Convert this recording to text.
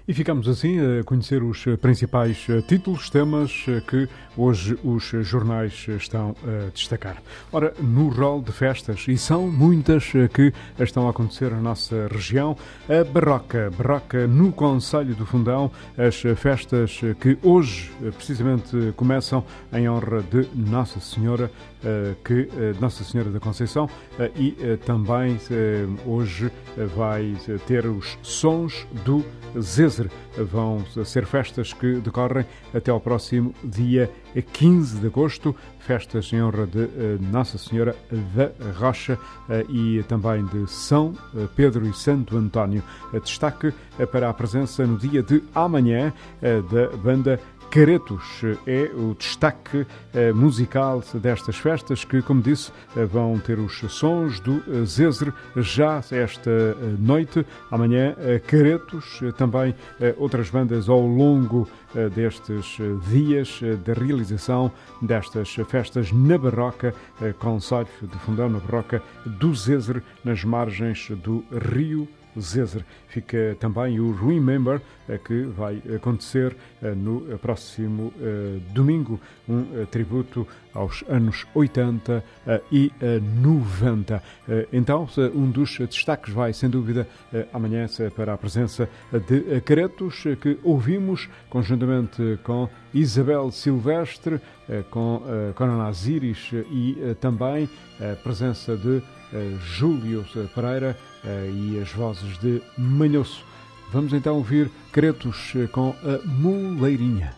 E ficamos assim a conhecer os principais títulos, temas que hoje os jornais estão a destacar. Ora, no rol de festas, e são muitas que estão a acontecer na nossa região, a Barroca no Concelho do Fundão, as festas que hoje precisamente começam em honra de Nossa Senhora, Nossa Senhora da Conceição, e também hoje vai ter os sons do Zezer. Vão ser festas que decorrem até ao próximo dia 15 de agosto, festas em honra de Nossa Senhora da Rocha e também de São Pedro e Santo António. Destaque para a presença no dia de amanhã da banda Caretos. É o destaque musical destas festas que, como disse, vão ter os sons do Zezer já esta noite. Amanhã, Caretos, também outras bandas ao longo destes dias da realização destas festas na Barroca, Concelho de Fundão, na Barroca do Zezer, nas margens do Rio Zezer. Fica também o Remember, que vai acontecer no próximo domingo, um tributo aos anos 80 e 90. Então, um dos destaques vai, sem dúvida, amanhã para a presença de Caretos, que ouvimos conjuntamente com Isabel Silvestre, com Conan Osiris e também a presença de Júlio Pereira e as vozes de Manhoso. Vamos então ouvir Caretos com a Moleirinha.